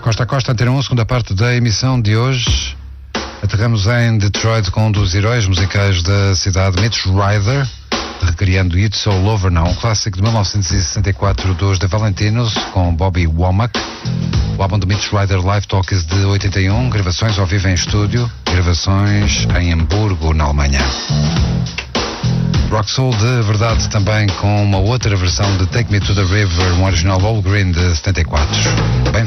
Costa a Costa, Antena 1, segunda parte da emissão de hoje. Aterramos em Detroit com um dos heróis musicais da cidade, Mitch Ryder, recriando It's All Over Now, um clássico de 1964 dos The Valentinos, com Bobby Womack. O álbum de Mitch Ryder, Live Talks, de 81, gravações ao vivo em estúdio, gravações em Hamburgo, na Alemanha. Rock Soul de verdade também, com uma outra versão de Take Me to the River, um original All Green de 74. Bem